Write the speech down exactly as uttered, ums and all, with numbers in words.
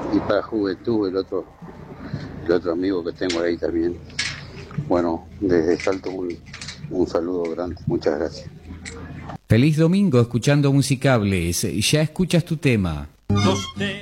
y para Juventud, el otro, el otro amigo que tengo ahí también. Bueno, desde Salto un, un saludo grande, muchas gracias. Feliz domingo escuchando Musicables. Ya escuchas tu tema.